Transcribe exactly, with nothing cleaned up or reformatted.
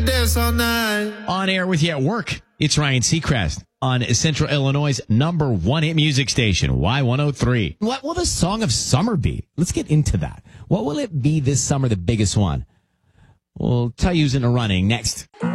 Dance all night. On air with you at work, it's Ryan Seacrest on Central Illinois' number one hit music station, Y one oh three. What will the song of summer be? Let's get into that. What will it be this summer, the biggest one? We'll tell you who's in the running next.